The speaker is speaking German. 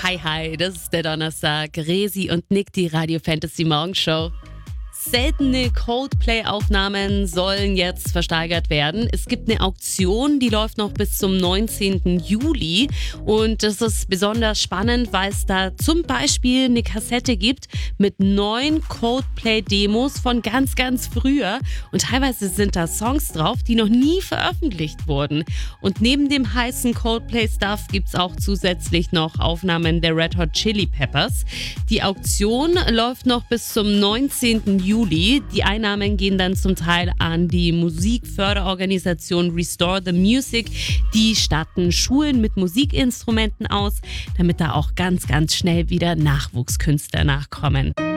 Hi, hi, das ist der Donnerstag. Resi und Nick, die Radio Fantasy Morgenshow. Seltene Coldplay-Aufnahmen sollen jetzt versteigert werden. Es gibt eine Auktion, die läuft noch bis zum 19. Juli. Und das ist besonders spannend, weil es da zum Beispiel eine Kassette gibt mit 9 Coldplay-Demos von ganz, ganz früher. Und teilweise sind da Songs drauf, die noch nie veröffentlicht wurden. Und neben dem heißen Coldplay-Stuff gibt es auch zusätzlich noch Aufnahmen der Red Hot Chili Peppers. Die Auktion läuft noch bis zum 19. Juli. Die Einnahmen gehen dann zum Teil an die Musikförderorganisation Restore the Music. Die statten Schulen mit Musikinstrumenten aus, damit da auch ganz, ganz schnell wieder Nachwuchskünstler nachkommen.